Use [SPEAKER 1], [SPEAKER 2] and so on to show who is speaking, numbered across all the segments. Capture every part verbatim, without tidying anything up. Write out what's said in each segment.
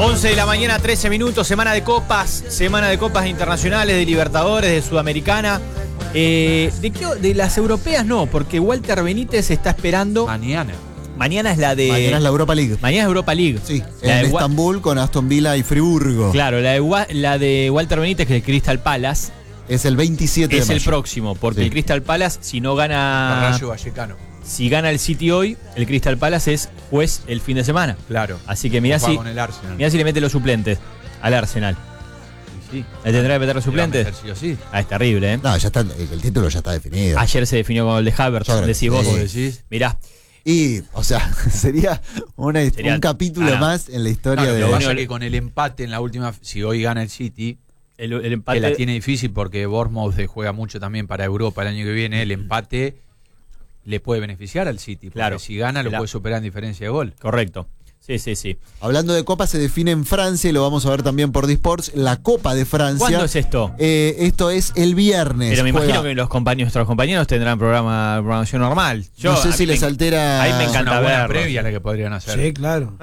[SPEAKER 1] once de la mañana, trece minutos, semana de copas, semana de copas internacionales, de Libertadores, de Sudamericana. Eh, ¿de, qué, de las europeas no? Porque Walter Benítez está esperando.
[SPEAKER 2] Mañana.
[SPEAKER 1] Mañana es la de.
[SPEAKER 3] Mañana es la Europa League.
[SPEAKER 1] Mañana es Europa League.
[SPEAKER 3] Sí,
[SPEAKER 1] la
[SPEAKER 3] en
[SPEAKER 1] de
[SPEAKER 3] Estambul con Aston Villa y Friburgo.
[SPEAKER 1] Claro, la de, la de Walter Benítez, que es el Crystal Palace.
[SPEAKER 3] Es el veintisiete
[SPEAKER 1] es
[SPEAKER 3] de mayo.
[SPEAKER 1] Es el próximo, porque sí. El Crystal Palace, si no gana.
[SPEAKER 2] Rayo Vallecano.
[SPEAKER 1] Si gana el City hoy, el Crystal Palace es juez el fin de semana.
[SPEAKER 2] Claro.
[SPEAKER 1] Así que mirá si, mirá si le mete los suplentes al Arsenal. Sí, sí. ¿Le tendrá que meter los suplentes?
[SPEAKER 2] Sí o sí.
[SPEAKER 1] Ah, es terrible, ¿eh?
[SPEAKER 3] No, ya está, el título ya está definido.
[SPEAKER 1] Ayer se definió con el de Havertz, decís vos.
[SPEAKER 3] Sí.
[SPEAKER 1] Decís. Mirá.
[SPEAKER 3] Y, o sea, sería, una,
[SPEAKER 1] sería
[SPEAKER 3] un capítulo
[SPEAKER 1] ah,
[SPEAKER 3] más en la historia
[SPEAKER 2] no,
[SPEAKER 3] de...
[SPEAKER 2] Lo que pasa es que con el empate en la última, si hoy gana el City,
[SPEAKER 1] el, el empate
[SPEAKER 2] que la tiene difícil porque Bournemouth juega mucho también para Europa el año que viene, el empate le puede beneficiar al City, porque
[SPEAKER 1] claro,
[SPEAKER 2] si gana lo
[SPEAKER 1] la...
[SPEAKER 2] puede superar en diferencia de gol.
[SPEAKER 1] Correcto. Sí, sí, sí.
[SPEAKER 3] Hablando de Copa, se define en Francia y lo vamos a ver también por Disports, la Copa de Francia.
[SPEAKER 1] ¿Cuándo es esto?
[SPEAKER 3] Eh, esto es el viernes.
[SPEAKER 1] Pero me
[SPEAKER 3] juega.
[SPEAKER 1] imagino que los compañeros, nuestros compañeros tendrán programa, programación normal.
[SPEAKER 3] Yo, no sé si les altera.
[SPEAKER 1] Ahí me encanta
[SPEAKER 2] una buena
[SPEAKER 1] verlo.
[SPEAKER 2] previa la que podrían hacer.
[SPEAKER 4] Sí, claro.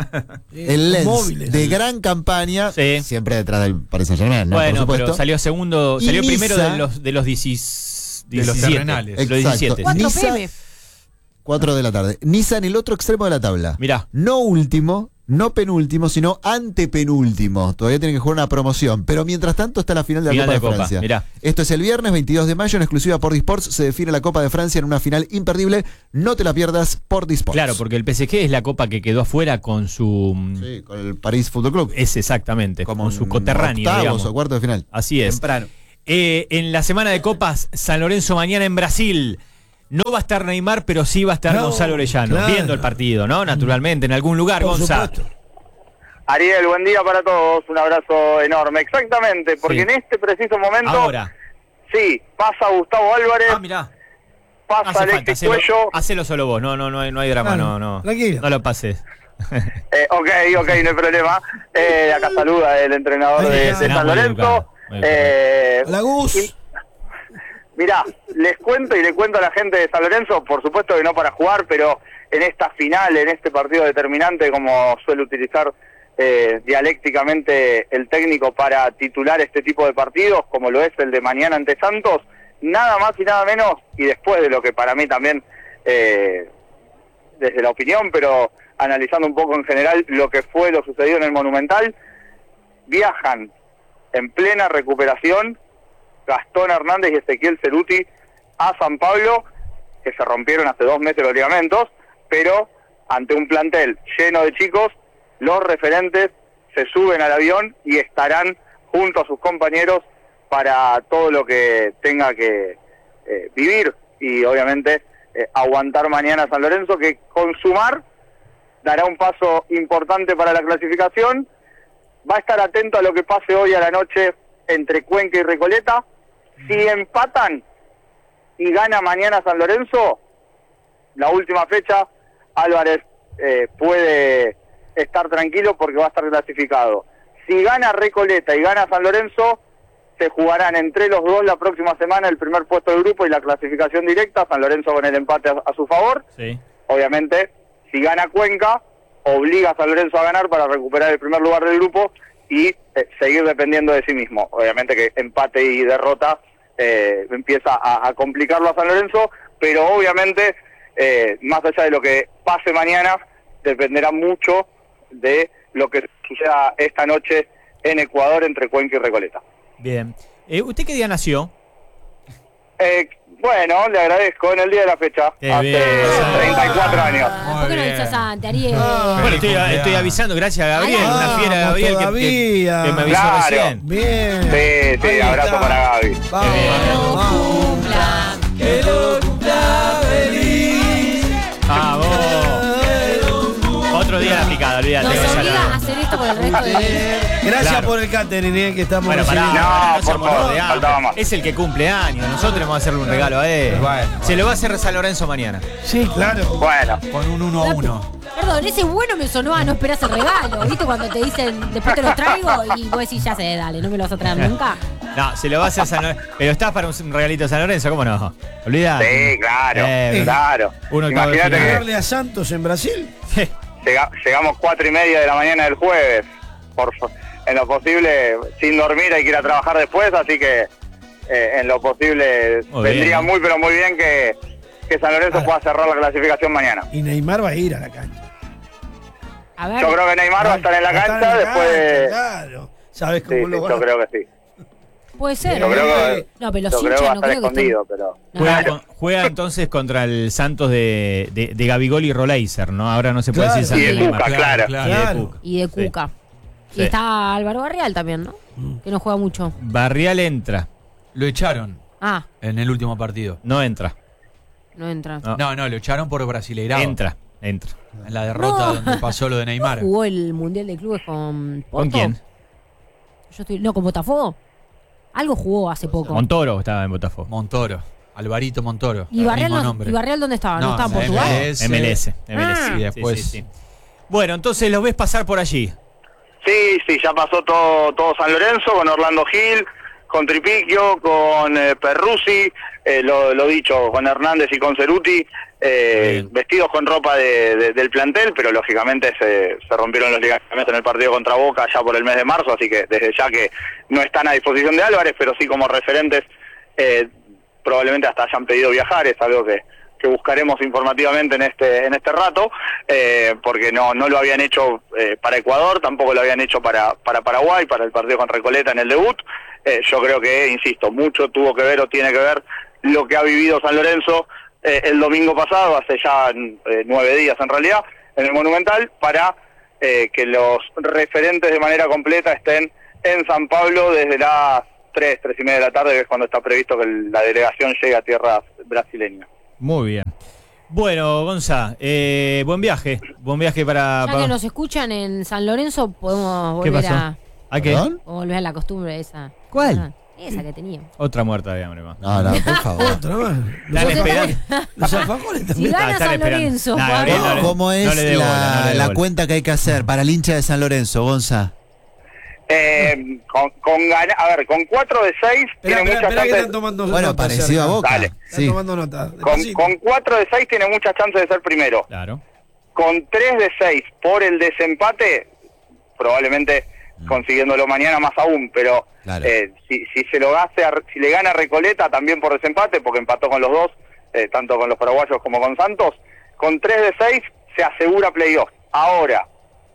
[SPEAKER 3] El Lens
[SPEAKER 4] móviles,
[SPEAKER 3] de
[SPEAKER 4] ¿no?
[SPEAKER 3] gran campaña,
[SPEAKER 1] sí.
[SPEAKER 3] Siempre detrás del Paris Saint-Germain, ¿no?
[SPEAKER 1] Bueno,
[SPEAKER 3] por
[SPEAKER 1] pero salió segundo,
[SPEAKER 3] y
[SPEAKER 1] salió
[SPEAKER 3] Niza,
[SPEAKER 1] primero de los de los diecisiete.
[SPEAKER 2] De los terrenales.
[SPEAKER 1] Los diecisiete.
[SPEAKER 5] cuatro pm.
[SPEAKER 3] cuatro de la tarde. Niza en el otro extremo de la tabla.
[SPEAKER 1] Mirá.
[SPEAKER 3] No último, no penúltimo, sino antepenúltimo. Todavía tiene que jugar una promoción. Pero mientras tanto está la final de la
[SPEAKER 1] final
[SPEAKER 3] Copa de,
[SPEAKER 1] de Copa.
[SPEAKER 3] Francia.
[SPEAKER 1] Mirá.
[SPEAKER 3] Esto es el viernes veintidós de mayo en exclusiva por Disports. Se define la Copa de Francia en una final imperdible. No te la pierdas por Disports.
[SPEAKER 1] Claro, porque el P S G es la copa que quedó afuera con su...
[SPEAKER 3] Sí, con el París Fútbol Club.
[SPEAKER 1] Es exactamente,
[SPEAKER 3] como
[SPEAKER 1] con su coterráneo,
[SPEAKER 3] octavos
[SPEAKER 1] digamos.
[SPEAKER 3] o cuartos de final.
[SPEAKER 1] Así es.
[SPEAKER 3] Temprano.
[SPEAKER 1] Eh, en la semana de copas, San Lorenzo mañana en Brasil. No va a estar Neymar, pero sí va a estar
[SPEAKER 4] no,
[SPEAKER 1] Gonzalo Orellano,
[SPEAKER 4] claro.
[SPEAKER 1] viendo el partido, ¿no? Naturalmente, en algún lugar,
[SPEAKER 4] Por
[SPEAKER 1] Gonza.
[SPEAKER 4] supuesto.
[SPEAKER 6] Ariel, buen día para todos, un abrazo enorme. Exactamente, porque
[SPEAKER 1] Sí.
[SPEAKER 6] en este preciso momento,
[SPEAKER 1] Ahora.
[SPEAKER 6] sí, pasa Gustavo Álvarez,
[SPEAKER 1] Ah, mirá.
[SPEAKER 6] pasa
[SPEAKER 1] Hace falta,
[SPEAKER 6] Alexis
[SPEAKER 1] hacelo,
[SPEAKER 6] Cuello.
[SPEAKER 1] hacelo solo vos, no, no, no, hay, no hay drama,
[SPEAKER 4] Claro,
[SPEAKER 1] no, no.
[SPEAKER 4] tranquilo.
[SPEAKER 1] No lo pases.
[SPEAKER 6] Eh, ok, ok, no hay problema. Eh, acá saluda el entrenador
[SPEAKER 4] Ahí
[SPEAKER 6] de,
[SPEAKER 4] está.
[SPEAKER 6] de San
[SPEAKER 1] Muy
[SPEAKER 6] Lorenzo.
[SPEAKER 1] educado, muy educado.
[SPEAKER 6] Eh,
[SPEAKER 4] La Gus.
[SPEAKER 6] y- Mirá, les cuento y le cuento a la gente de San Lorenzo, por supuesto que no para jugar, pero en esta final, en este partido determinante, como suele utilizar eh, dialécticamente el técnico para titular este tipo de partidos, como lo es el de mañana ante Santos, nada más y nada menos, y después de lo que para mí también, eh, desde la opinión, pero analizando un poco en general lo que fue lo sucedido en el Monumental, viajan en plena recuperación Gastón Hernández y Ezequiel Ceruti a San Pablo, que se rompieron hace dos meses los ligamentos, pero ante un plantel lleno de chicos, los referentes se suben al avión y estarán junto a sus compañeros para todo lo que tenga que eh, vivir y obviamente eh, aguantar mañana a San Lorenzo, que con sumar dará un paso importante para la clasificación. Va a estar atento a lo que pase hoy a la noche entre Cuenca y Recoleta. Si empatan y gana mañana San Lorenzo, la última fecha, Álvarez eh, puede estar tranquilo porque va a estar clasificado. Si gana Recoleta y gana San Lorenzo, se jugarán entre los dos la próxima semana el primer puesto del grupo y la clasificación directa, San Lorenzo con el empate a, a su favor.
[SPEAKER 1] Sí.
[SPEAKER 6] Obviamente, si gana Cuenca, obliga a San Lorenzo a ganar para recuperar el primer lugar del grupo y eh, seguir dependiendo de sí mismo. Obviamente que empate y derrota eh, empieza a, a complicarlo a San Lorenzo, pero obviamente, eh, más allá de lo que pase mañana, dependerá mucho de lo que suceda esta noche en Ecuador entre Cuenca y Recoleta.
[SPEAKER 1] Bien. Eh, ¿Usted qué día nació?
[SPEAKER 6] Eh, bueno, le agradezco en el día de la fecha,
[SPEAKER 1] Qué
[SPEAKER 6] hace
[SPEAKER 1] bien.
[SPEAKER 6] treinta y cuatro años.
[SPEAKER 5] Ah, ¿por qué no
[SPEAKER 2] bien.
[SPEAKER 5] avisas antes, Ariel?
[SPEAKER 4] Ah.
[SPEAKER 1] Bueno, estoy, estoy avisando, gracias a Gabriel,
[SPEAKER 5] Ah,
[SPEAKER 1] una fiera
[SPEAKER 4] vamos
[SPEAKER 1] Gabriel que, que,
[SPEAKER 4] todavía.
[SPEAKER 1] que me avisó
[SPEAKER 6] Claro.
[SPEAKER 1] recién.
[SPEAKER 4] Bien.
[SPEAKER 6] Sí, sí,
[SPEAKER 4] Ahí
[SPEAKER 6] abrazo
[SPEAKER 4] está.
[SPEAKER 6] para Gaby.
[SPEAKER 4] Vamos,
[SPEAKER 1] bien.
[SPEAKER 4] vamos.
[SPEAKER 5] Que lo cumpla
[SPEAKER 4] feliz.
[SPEAKER 1] Vamos. Otro día de la picada, olvídate.
[SPEAKER 5] Nos
[SPEAKER 1] que ya
[SPEAKER 5] obliga
[SPEAKER 1] la-
[SPEAKER 5] a hacer esto por el resto de
[SPEAKER 4] Gracias
[SPEAKER 1] Claro.
[SPEAKER 4] por el catering, eh, que estamos
[SPEAKER 1] Bueno, pará,
[SPEAKER 4] recibiendo.
[SPEAKER 6] No,
[SPEAKER 1] pará,
[SPEAKER 6] por
[SPEAKER 1] seamos
[SPEAKER 6] favor,
[SPEAKER 1] de hambre.
[SPEAKER 6] faltaba más.
[SPEAKER 1] Es el que cumple años, nosotros le vamos a hacerle un regalo a él.
[SPEAKER 2] Bueno,
[SPEAKER 1] Se lo va a hacer San Lorenzo mañana.
[SPEAKER 4] Sí, claro.
[SPEAKER 6] Bueno,
[SPEAKER 2] con un uno a uno.
[SPEAKER 5] Perdón, ese bueno me sonó a no esperas el regalo. ¿Viste cuando te dicen después te lo traigo? Y vos decís, ya sé, dale, no me lo vas a traer nunca.
[SPEAKER 1] No, se lo va a hacer San Lorenzo. Pero estás para un regalito de San Lorenzo, ¿cómo no? Olvidate.
[SPEAKER 6] sí, claro,
[SPEAKER 1] Eh,
[SPEAKER 6] claro.
[SPEAKER 1] uno acaba de
[SPEAKER 6] Imagínate
[SPEAKER 1] final.
[SPEAKER 6] que
[SPEAKER 4] Darle a Santos en Brasil.
[SPEAKER 6] llega- llegamos cuatro y media de la mañana del jueves. por en lo posible, sin dormir hay que ir a trabajar después, así que eh, en lo posible
[SPEAKER 1] Muy
[SPEAKER 6] vendría
[SPEAKER 1] bien.
[SPEAKER 6] muy pero muy bien que, que San Lorenzo
[SPEAKER 4] Ahora.
[SPEAKER 6] pueda cerrar la clasificación mañana.
[SPEAKER 4] Y Neymar va a ir a la cancha.
[SPEAKER 5] A ver.
[SPEAKER 6] Yo creo que Neymar va a estar en la
[SPEAKER 4] Va a estar
[SPEAKER 6] cancha
[SPEAKER 4] en la
[SPEAKER 6] después
[SPEAKER 4] cancha,
[SPEAKER 6] de...
[SPEAKER 4] Claro. ¿Sabes
[SPEAKER 6] Sí,
[SPEAKER 4] cómo
[SPEAKER 6] sí,
[SPEAKER 4] lo va
[SPEAKER 6] yo creo que sí.
[SPEAKER 5] Puede ser.
[SPEAKER 6] Yo creo que,
[SPEAKER 5] No, pero los
[SPEAKER 6] yo creo que
[SPEAKER 5] hinchas
[SPEAKER 6] va a
[SPEAKER 5] no
[SPEAKER 6] estar
[SPEAKER 5] creo que estén-
[SPEAKER 6] escondido, pero...
[SPEAKER 5] No.
[SPEAKER 1] Juega,
[SPEAKER 6] Claro.
[SPEAKER 1] con- juega entonces contra el Santos de, de, de Gabigol y Roleiser, ¿no? Ahora no se puede
[SPEAKER 4] Claro.
[SPEAKER 1] decir
[SPEAKER 6] Y
[SPEAKER 1] Santos
[SPEAKER 6] de
[SPEAKER 1] y Neymar.
[SPEAKER 6] Cuca, claro.
[SPEAKER 1] Y de
[SPEAKER 4] Claro.
[SPEAKER 1] Cuca.
[SPEAKER 5] Y de
[SPEAKER 1] Sí.
[SPEAKER 5] Cuca.
[SPEAKER 1] Sí.
[SPEAKER 5] Y está Álvaro Barrial también, ¿no? Que no juega mucho.
[SPEAKER 1] Barrial entra,
[SPEAKER 2] Lo echaron
[SPEAKER 5] Ah,
[SPEAKER 2] en el último partido.
[SPEAKER 1] no entra.
[SPEAKER 5] no entra.
[SPEAKER 1] No.
[SPEAKER 2] No, no, lo echaron por Brasileirao.
[SPEAKER 1] Entra, entra.
[SPEAKER 2] En la derrota
[SPEAKER 5] No.
[SPEAKER 2] donde pasó lo de Neymar.
[SPEAKER 5] ¿Jugó el Mundial de Clubes con Porto?
[SPEAKER 1] ¿Con quién?
[SPEAKER 5] Yo estoy, no, con Botafogo. Algo jugó hace poco.
[SPEAKER 1] Montoro estaba en Botafogo.
[SPEAKER 2] Montoro. Alvarito Montoro.
[SPEAKER 5] ¿Y Barrial,
[SPEAKER 2] mismo
[SPEAKER 5] no-
[SPEAKER 2] nombre.
[SPEAKER 5] ¿Y Barrial dónde estaba? ¿No,
[SPEAKER 2] No,
[SPEAKER 5] estaba en
[SPEAKER 2] en
[SPEAKER 5] Portugal?
[SPEAKER 2] M L S.
[SPEAKER 1] M L S. M L S.
[SPEAKER 5] Ah.
[SPEAKER 2] Y después-
[SPEAKER 1] Sí, sí, sí. Bueno, entonces los ves pasar por allí.
[SPEAKER 6] Sí, sí, ya pasó todo, todo San Lorenzo con Orlando Gil, con Tripiquio, con eh, Perruzzi, eh, lo, lo dicho, con Hernández y con Ceruti, eh,
[SPEAKER 1] Bien.
[SPEAKER 6] vestidos con ropa de, de- del plantel, pero lógicamente se, se rompieron los ligamentos en el partido contra Boca ya por el mes de marzo, así que desde ya que no están a disposición de Álvarez, pero sí como referentes, eh, probablemente hasta hayan pedido viajar, es algo que que buscaremos informativamente en este en este rato, eh, porque no no lo habían hecho eh, para Ecuador, tampoco lo habían hecho para para Paraguay, para el partido con Recoleta en el debut. Eh, yo creo que, insisto, mucho tuvo que ver o tiene que ver lo que ha vivido San Lorenzo eh, el domingo pasado, hace ya eh, nueve días en realidad, en el Monumental, para eh, que los referentes de manera completa estén en San Pablo desde las tres, tres y media de la tarde, que es cuando está previsto que la delegación llegue a tierras brasileñas.
[SPEAKER 1] Muy bien. Bueno, Gonza, eh, buen viaje. Buen viaje para...
[SPEAKER 5] Ya
[SPEAKER 1] para-
[SPEAKER 5] que nos escuchan en San Lorenzo, podemos
[SPEAKER 1] ¿Qué
[SPEAKER 5] volver
[SPEAKER 1] pasó?
[SPEAKER 5] a,
[SPEAKER 1] ¿A qué?
[SPEAKER 3] ¿Perdón?
[SPEAKER 5] volver a la costumbre esa.
[SPEAKER 1] ¿Cuál?
[SPEAKER 5] Ah, esa que teníamos.
[SPEAKER 1] Otra muerta de hambre más.
[SPEAKER 3] No, no, por favor.
[SPEAKER 4] Otra más. Los,
[SPEAKER 1] Están
[SPEAKER 5] Los
[SPEAKER 1] esperando.
[SPEAKER 4] los alfajores
[SPEAKER 5] Si
[SPEAKER 4] también.
[SPEAKER 1] Ah,
[SPEAKER 5] gana
[SPEAKER 1] están
[SPEAKER 5] San
[SPEAKER 1] esperando.
[SPEAKER 5] Lorenzo,
[SPEAKER 1] Nah,
[SPEAKER 5] Juan.
[SPEAKER 1] Gabriel, no le-
[SPEAKER 7] ¿Cómo es
[SPEAKER 1] no le dé
[SPEAKER 7] la,
[SPEAKER 1] bola, no le dé
[SPEAKER 7] la
[SPEAKER 1] bola.
[SPEAKER 7] cuenta que hay que hacer para el hincha de San Lorenzo, Gonza?
[SPEAKER 6] Eh, con, con gana- a ver, con cuatro de seis
[SPEAKER 4] Espera,
[SPEAKER 6] tiene
[SPEAKER 4] espera,
[SPEAKER 6] muchas
[SPEAKER 4] espera que
[SPEAKER 6] chances.
[SPEAKER 4] están tomando
[SPEAKER 7] Bueno,
[SPEAKER 4] nota,
[SPEAKER 7] parecido a
[SPEAKER 4] Sergio.
[SPEAKER 7] Boca.
[SPEAKER 6] Dale.
[SPEAKER 4] Están
[SPEAKER 7] Sí.
[SPEAKER 4] tomando nota.
[SPEAKER 6] Con,
[SPEAKER 4] Despacito.
[SPEAKER 6] con cuatro de seis tiene muchas chances de ser primero.
[SPEAKER 1] Claro.
[SPEAKER 6] Con tres de seis por el desempate, probablemente consiguiéndolo mañana más aún, pero
[SPEAKER 7] Claro.
[SPEAKER 6] eh, si, si se lo hace, a- si le gana a Recoleta también por desempate, porque empató con los dos, eh, tanto con los paraguayos como con Santos, con tres de seis se asegura playoff. Ahora,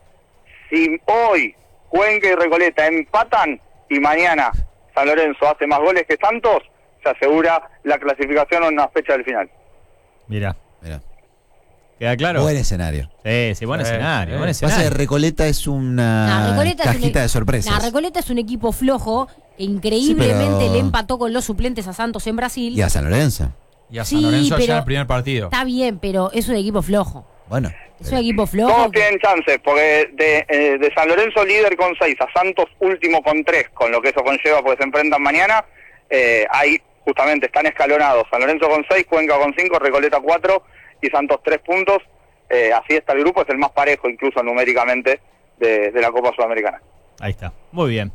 [SPEAKER 6] si hoy Cuenca y Recoleta empatan y mañana San Lorenzo hace más goles que Santos, se asegura la clasificación en una fecha del final.
[SPEAKER 1] Mira,
[SPEAKER 7] Mirá.
[SPEAKER 1] ¿queda claro?
[SPEAKER 7] Buen escenario.
[SPEAKER 1] Sí, sí, buen
[SPEAKER 2] Sí,
[SPEAKER 1] escenario,
[SPEAKER 2] sí.
[SPEAKER 1] buen
[SPEAKER 7] Pasa que
[SPEAKER 1] escenario.
[SPEAKER 7] Recoleta es una
[SPEAKER 5] Nah, Recoleta es un
[SPEAKER 7] cajita
[SPEAKER 5] e-
[SPEAKER 7] de sorpresas.
[SPEAKER 5] Nah, Recoleta es un equipo flojo que increíblemente
[SPEAKER 7] Sí, pero-
[SPEAKER 5] le empató con los suplentes a Santos en Brasil.
[SPEAKER 7] Y a San Lorenzo.
[SPEAKER 2] Y a
[SPEAKER 5] Sí,
[SPEAKER 2] San Lorenzo
[SPEAKER 5] pero-
[SPEAKER 2] ya en el primer partido.
[SPEAKER 5] Está bien, pero es un equipo flojo.
[SPEAKER 7] Bueno.
[SPEAKER 5] Es un equipo flojo.
[SPEAKER 6] Todos
[SPEAKER 5] que-
[SPEAKER 6] tienen chances, porque de, eh, de San Lorenzo líder con seis, a Santos último con tres, con lo que eso conlleva, porque se enfrentan mañana, eh, ahí justamente están escalonados, San Lorenzo con seis, Cuenca con cinco, Recoleta cuatro y Santos tres puntos, eh, así está el grupo, es el más parejo incluso numéricamente de, de la Copa Sudamericana.
[SPEAKER 1] Ahí está. Muy bien.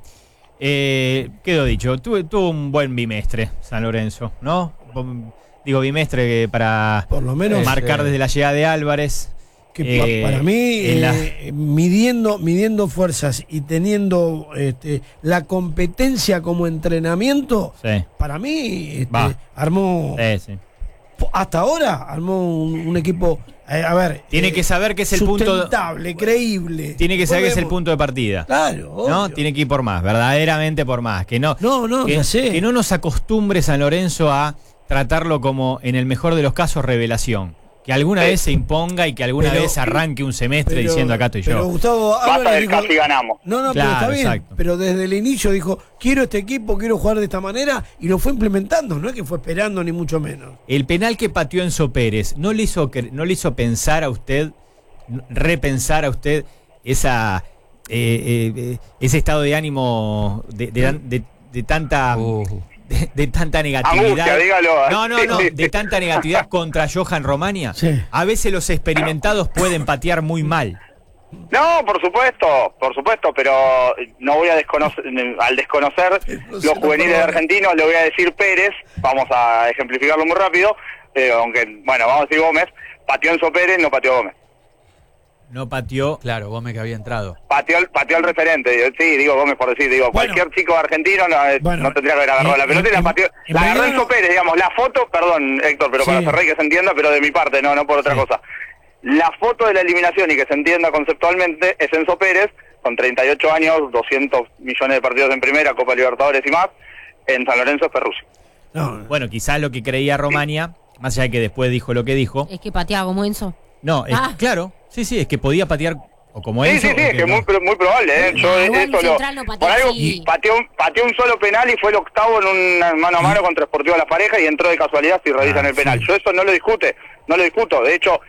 [SPEAKER 1] Eh, quedó dicho. Tuvo, tuvo un buen bimestre San Lorenzo, ¿no? Bom- Digo bimestre eh, para
[SPEAKER 4] Por lo menos.
[SPEAKER 1] marcar
[SPEAKER 2] eh,
[SPEAKER 1] desde la llegada de Álvarez.
[SPEAKER 4] Que
[SPEAKER 1] Eh,
[SPEAKER 4] pa- para mí,
[SPEAKER 1] en la-
[SPEAKER 4] eh, midiendo, midiendo fuerzas y teniendo este, la competencia como entrenamiento,
[SPEAKER 1] Sí,
[SPEAKER 4] para mí este,
[SPEAKER 1] Va.
[SPEAKER 4] armó,
[SPEAKER 1] sí, sí.
[SPEAKER 4] hasta ahora, armó un, un equipo, eh, a ver,
[SPEAKER 1] Tiene
[SPEAKER 4] eh,
[SPEAKER 1] que saber que es el punto.
[SPEAKER 4] sustentable, creíble.
[SPEAKER 1] Tiene que saber que es el
[SPEAKER 4] Podemos-
[SPEAKER 1] punto de partida.
[SPEAKER 4] Claro,
[SPEAKER 1] ¿No?
[SPEAKER 4] obvio.
[SPEAKER 1] Tiene que ir por más, verdaderamente por más. Que no,
[SPEAKER 4] No, no,
[SPEAKER 1] que,
[SPEAKER 4] ya sé.
[SPEAKER 1] que no nos acostumbre San Lorenzo a tratarlo como, en el mejor de los casos, revelación. Que alguna
[SPEAKER 6] Sí.
[SPEAKER 1] vez se imponga y que alguna
[SPEAKER 4] Pero-
[SPEAKER 1] vez arranque un semestre
[SPEAKER 4] Pero-
[SPEAKER 1] diciendo acá estoy
[SPEAKER 4] pero
[SPEAKER 1] yo.
[SPEAKER 4] Gustavo
[SPEAKER 6] Basta
[SPEAKER 4] Álvarez
[SPEAKER 6] del
[SPEAKER 4] dijo-
[SPEAKER 6] casi ganamos.
[SPEAKER 4] No, no,
[SPEAKER 1] Claro,
[SPEAKER 4] pero está bien.
[SPEAKER 1] exacto.
[SPEAKER 4] Pero desde el inicio dijo, quiero este equipo, quiero jugar de esta manera, y lo fue implementando, no es que fue esperando ni mucho menos.
[SPEAKER 1] El penal que pateó Enzo Pérez, ¿no le hizo, cre- no le hizo pensar a usted, repensar a usted esa eh, eh, ese estado de ánimo de, de- de- de tanta
[SPEAKER 2] Uh,
[SPEAKER 1] de, de tanta negatividad?
[SPEAKER 6] Angustia, dígalo.
[SPEAKER 1] No, no, no, de tanta negatividad contra Johan Romania.
[SPEAKER 4] Sí.
[SPEAKER 1] A veces los experimentados pueden patear muy mal.
[SPEAKER 6] No, por supuesto, por supuesto, pero no voy a desconocer, al desconocer los juveniles de argentinos, le voy a decir Pérez, vamos a ejemplificarlo muy rápido, eh, aunque, bueno, vamos a decir Gómez, pateó Enzo Pérez, no pateó Gómez.
[SPEAKER 1] no pateó.
[SPEAKER 2] Claro, Gómez que había entrado.
[SPEAKER 6] Pateó, pateó al referente, digo, sí, digo Gómez por decir, digo,
[SPEAKER 4] Bueno.
[SPEAKER 6] cualquier chico argentino no, eh,
[SPEAKER 4] Bueno,
[SPEAKER 6] no tendría que haber agarrado
[SPEAKER 4] en-
[SPEAKER 6] la pelota y
[SPEAKER 4] en-
[SPEAKER 6] la pateó.
[SPEAKER 4] en
[SPEAKER 6] La agarró
[SPEAKER 4] Belgrano-
[SPEAKER 6] Enzo Pérez, digamos, la foto, perdón, Héctor, pero
[SPEAKER 4] Sí.
[SPEAKER 6] para cerrar y que se entienda, pero de mi parte, no, no por otra
[SPEAKER 1] Sí.
[SPEAKER 6] cosa. La foto de la eliminación y que se entienda conceptualmente es Enzo Pérez, con treinta y ocho años, doscientos millones de partidos en primera, Copa Libertadores y más, en San Lorenzo es Perruzzi.
[SPEAKER 4] No,
[SPEAKER 1] Bueno, quizás lo que creía Romania, más allá de que después dijo lo que dijo.
[SPEAKER 5] Es que pateaba como Enzo.
[SPEAKER 1] No, es,
[SPEAKER 5] Ah.
[SPEAKER 1] claro, sí, sí, es que podía patear o como
[SPEAKER 6] Sí,
[SPEAKER 1] Enzo.
[SPEAKER 6] sí, sí,
[SPEAKER 1] o
[SPEAKER 6] es que es
[SPEAKER 1] no.
[SPEAKER 6] muy, pro- muy probable, ¿eh? Yo
[SPEAKER 5] Ah, igual
[SPEAKER 6] eso
[SPEAKER 5] un
[SPEAKER 6] lo...
[SPEAKER 5] central no patea
[SPEAKER 6] por algo,
[SPEAKER 5] así.
[SPEAKER 6] pateó, un- pateó un solo penal y fue el octavo en un mano a mano contra Sportivo La Pareja y entró de casualidad si revisan
[SPEAKER 1] Ah,
[SPEAKER 6] el penal.
[SPEAKER 1] sí.
[SPEAKER 6] Yo eso no lo discute, no lo discuto. De hecho,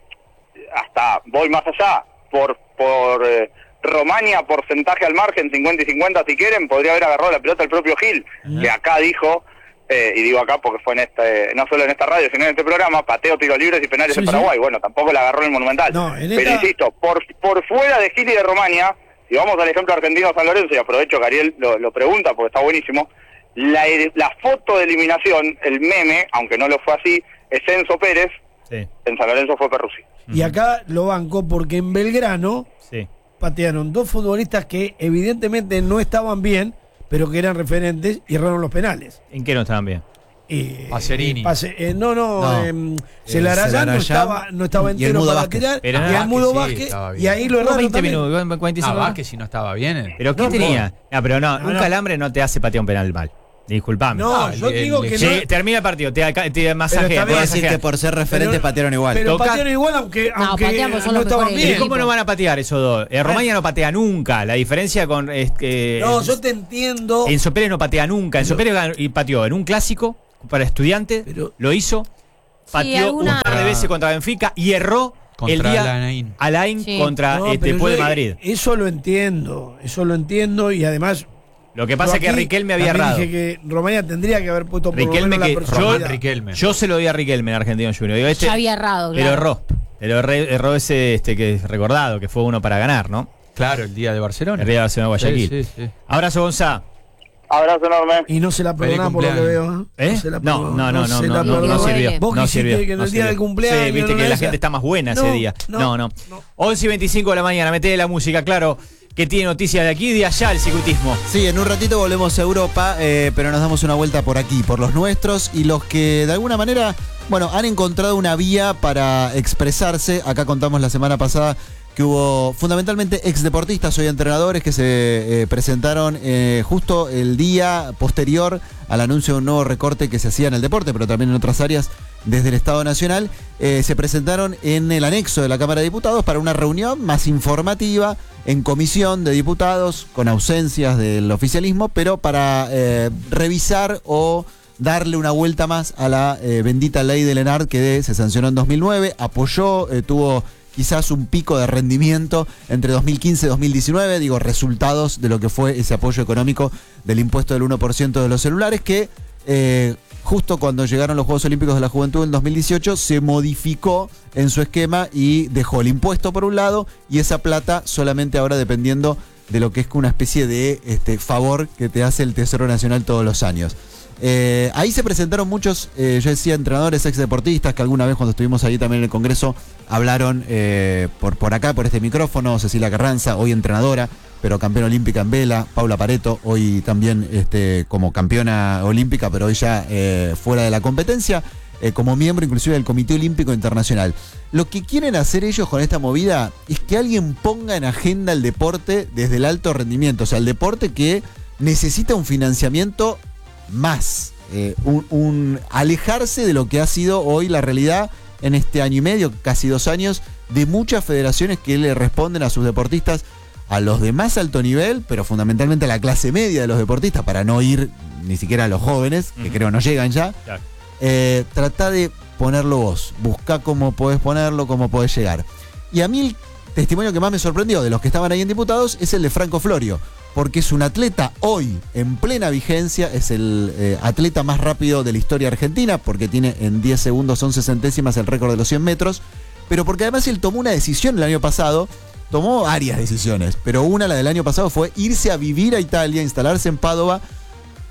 [SPEAKER 6] hasta voy más allá, por por eh, Romania, porcentaje al margen, cincuenta y cincuenta si quieren, podría haber agarrado la pelota el propio Gil, que acá dijo, eh, y digo acá porque fue en este, no solo en esta radio, sino en este programa, pateo, tiros libres y penales
[SPEAKER 4] Sí,
[SPEAKER 6] en
[SPEAKER 4] sí.
[SPEAKER 6] Paraguay. Bueno, tampoco la agarró en el Monumental.
[SPEAKER 4] No, en
[SPEAKER 6] Pero
[SPEAKER 4] esta-
[SPEAKER 6] insisto, por, por fuera de Gil y de Romania, si vamos al ejemplo argentino San Lorenzo, y aprovecho que Ariel lo, lo pregunta porque está buenísimo, la, la foto de eliminación, el meme, aunque no lo fue así, es Enzo Pérez,
[SPEAKER 1] Sí,
[SPEAKER 6] en San Lorenzo fue Perruzzi.
[SPEAKER 4] y acá lo banco porque en Belgrano
[SPEAKER 1] sí.
[SPEAKER 4] patearon dos futbolistas que evidentemente no estaban bien, pero que eran referentes y erraron los penales.
[SPEAKER 1] ¿En qué no estaban bien?
[SPEAKER 4] Eh,
[SPEAKER 2] Pacerini.
[SPEAKER 4] eh, Pase- eh, no, no,
[SPEAKER 3] No.
[SPEAKER 4] eh,
[SPEAKER 3] Eh,
[SPEAKER 4] Celarayán no
[SPEAKER 3] Celarayán
[SPEAKER 4] estaba, no estaba
[SPEAKER 3] y el
[SPEAKER 4] entero
[SPEAKER 3] Mudo
[SPEAKER 4] para
[SPEAKER 3] Vázquez.
[SPEAKER 4] tirar,
[SPEAKER 1] Pero
[SPEAKER 4] y
[SPEAKER 1] no,
[SPEAKER 4] el
[SPEAKER 2] Vázquez
[SPEAKER 4] Mudo
[SPEAKER 2] sí,
[SPEAKER 4] Vázquez,
[SPEAKER 2] estaba bien.
[SPEAKER 4] y ahí lo erraron
[SPEAKER 1] veinte
[SPEAKER 4] también.
[SPEAKER 1] minutos, cuarenta y cinco
[SPEAKER 2] Ah,
[SPEAKER 1] minutos.
[SPEAKER 2] Vázquez si no estaba bien. eh.
[SPEAKER 1] ¿Pero qué
[SPEAKER 4] No,
[SPEAKER 1] tenía? No, pero no,
[SPEAKER 4] No,
[SPEAKER 1] un
[SPEAKER 4] no.
[SPEAKER 1] calambre no te hace patear un penal mal. Disculpame.
[SPEAKER 4] No,
[SPEAKER 2] Ah,
[SPEAKER 4] yo
[SPEAKER 2] el-
[SPEAKER 4] digo
[SPEAKER 2] el-
[SPEAKER 4] que
[SPEAKER 1] Sí,
[SPEAKER 4] no.
[SPEAKER 1] termina el partido, te, aca- te masajea.
[SPEAKER 4] está
[SPEAKER 1] te
[SPEAKER 4] bien.
[SPEAKER 3] Puedo decir
[SPEAKER 1] masajea.
[SPEAKER 3] que por ser referentes
[SPEAKER 4] Pero-
[SPEAKER 3] patearon igual.
[SPEAKER 4] Pero
[SPEAKER 1] Toca-
[SPEAKER 4] patearon igual aunque,
[SPEAKER 5] No,
[SPEAKER 4] aunque
[SPEAKER 5] pateamos, son
[SPEAKER 4] no
[SPEAKER 5] los
[SPEAKER 4] estaban
[SPEAKER 5] mejores
[SPEAKER 1] ¿Y
[SPEAKER 4] bien.
[SPEAKER 1] cómo no van a patear esos dos? Eh, Romania no patea nunca. La diferencia con es que
[SPEAKER 4] No, yo te entiendo.
[SPEAKER 1] Enzo Pérez no patea nunca. Enzo
[SPEAKER 4] Pero-
[SPEAKER 1] Pérez ganó- y pateó en un clásico para estudiantes,
[SPEAKER 4] Pero-
[SPEAKER 1] lo hizo, pateó
[SPEAKER 5] alguna-
[SPEAKER 1] un par de veces contra Benfica y erró
[SPEAKER 2] Contra
[SPEAKER 1] el día
[SPEAKER 2] Alain.
[SPEAKER 1] Alain
[SPEAKER 5] Sí.
[SPEAKER 1] contra
[SPEAKER 4] No,
[SPEAKER 1] este,
[SPEAKER 4] pero
[SPEAKER 1] después de
[SPEAKER 4] yo
[SPEAKER 1] Madrid.
[SPEAKER 4] Eso lo entiendo, eso lo entiendo y además.
[SPEAKER 1] Lo que pasa
[SPEAKER 4] yo
[SPEAKER 1] es que
[SPEAKER 4] aquí
[SPEAKER 1] Riquelme había
[SPEAKER 4] también
[SPEAKER 1] errado.
[SPEAKER 4] dije que Romania tendría que haber puesto por
[SPEAKER 1] Riquelme
[SPEAKER 4] lo menos
[SPEAKER 1] que
[SPEAKER 4] la
[SPEAKER 1] yo,
[SPEAKER 4] personalidad.
[SPEAKER 2] Riquelme.
[SPEAKER 1] yo se lo di a Riquelme en Argentino Junior. Digo, este-
[SPEAKER 5] Ya había errado,
[SPEAKER 1] pero
[SPEAKER 5] claro.
[SPEAKER 1] erró. Pero erré- erró ese este que es recordado, que fue uno para ganar, ¿no?
[SPEAKER 2] Claro, el día de Barcelona.
[SPEAKER 1] El día de Barcelona Guayaquil.
[SPEAKER 2] Sí, sí, sí.
[SPEAKER 1] Abrazo, Gonzá.
[SPEAKER 6] Abrazo enorme.
[SPEAKER 4] Y no se la
[SPEAKER 2] Feliz
[SPEAKER 4] perdonaba por lo que veo.
[SPEAKER 2] cumpleaños.
[SPEAKER 4] ¿eh?
[SPEAKER 1] ¿Eh?
[SPEAKER 4] se la
[SPEAKER 1] No,
[SPEAKER 4] perdonó,
[SPEAKER 1] no, no, no,
[SPEAKER 4] se
[SPEAKER 1] no,
[SPEAKER 4] la
[SPEAKER 1] no, no
[SPEAKER 4] perdonó.
[SPEAKER 1] sirvió.
[SPEAKER 4] Vos
[SPEAKER 1] no
[SPEAKER 4] quisiste
[SPEAKER 1] sirvió,
[SPEAKER 4] que en
[SPEAKER 1] no
[SPEAKER 4] el día
[SPEAKER 1] sirvió.
[SPEAKER 4] del cumpleaños.
[SPEAKER 1] Sí, viste
[SPEAKER 4] no
[SPEAKER 1] que la
[SPEAKER 4] esa.
[SPEAKER 1] gente está más buena
[SPEAKER 4] No,
[SPEAKER 1] ese día.
[SPEAKER 4] no,
[SPEAKER 1] No, no.
[SPEAKER 4] no.
[SPEAKER 1] once y veinticinco de la mañana, metele la música, claro, que tiene noticias de aquí y de allá el cicutismo.
[SPEAKER 3] Sí, en un ratito volvemos a Europa, eh, pero nos damos una vuelta por aquí, por los nuestros y los que de alguna manera, bueno, han encontrado una vía para expresarse. Acá contamos la semana pasada que hubo fundamentalmente exdeportistas, hoy entrenadores, que se eh, presentaron eh, justo el día posterior al anuncio de un nuevo recorte que se hacía en el deporte, pero también en otras áreas desde el Estado Nacional. Eh, se presentaron en el anexo de la Cámara de Diputados para una reunión más informativa en comisión de diputados, con ausencias del oficialismo, pero para eh, revisar o darle una vuelta más a la eh, bendita ley del ENARD que se sancionó en dos mil nueve, apoyó, eh, tuvo quizás un pico de rendimiento entre dos mil quince y dos mil diecinueve, digo, resultados de lo que fue ese apoyo económico del impuesto del uno por ciento de los celulares, que eh, justo cuando llegaron los Juegos Olímpicos de la Juventud en dos mil dieciocho se modificó en su esquema y dejó el impuesto por un lado y esa plata solamente ahora dependiendo de lo que es una especie de este, favor que te hace el Tesoro Nacional todos los años. Eh, ahí se presentaron muchos, eh, yo decía, entrenadores, ex deportistas, que alguna vez cuando estuvimos ahí también en el Congreso hablaron eh, por, por acá, por este micrófono. Cecilia Carranza, hoy entrenadora, pero campeona olímpica en vela. Paula Pareto, hoy también este, como campeona olímpica, pero hoy ya eh, fuera de la competencia, eh, como miembro inclusive del Comité Olímpico Internacional. Lo que quieren hacer ellos con esta movida es que alguien ponga en agenda el deporte desde el alto rendimiento, o sea, el deporte que necesita un financiamiento más, eh, un, un alejarse de lo que ha sido hoy la realidad en este año y medio, casi dos años, de muchas federaciones que le responden a sus deportistas, a los de más alto nivel, pero fundamentalmente a la clase media de los deportistas, para no ir ni siquiera a los jóvenes, que
[SPEAKER 1] Ujú.
[SPEAKER 3] creo no llegan ya.
[SPEAKER 1] Claro.
[SPEAKER 3] Eh, trata de ponerlo vos, buscá cómo podés ponerlo, cómo podés llegar. Y a mí el testimonio que más me sorprendió de los que estaban ahí en diputados es el de Franco Florio, porque es un atleta hoy en plena vigencia, es el eh, atleta más rápido de la historia argentina, porque tiene en diez segundos once centésimas el récord de los cien metros, pero porque además él tomó una decisión el año pasado, tomó varias decisiones, pero una, la del año pasado, fue irse a vivir a Italia, instalarse en Padova,